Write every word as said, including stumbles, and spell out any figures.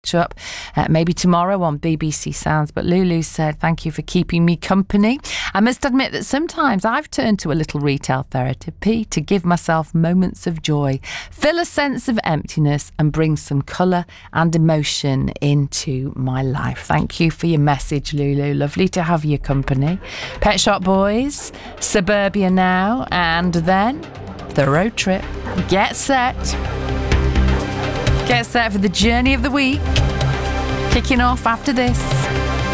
up uh, maybe tomorrow on B B C Sounds. But Lulu said, thank you for keeping me company. I must admit that sometimes I've turned to a little retail therapy to give myself moments of joy, fill a sense of emptiness and bring some colour and emotion into my life. Thank you for your message, Lulu. Lovely to have your company. Pet Shop Boys, Suburbia now, and then the road trip. Get set. Get set for the journey of the week. Kicking off after this.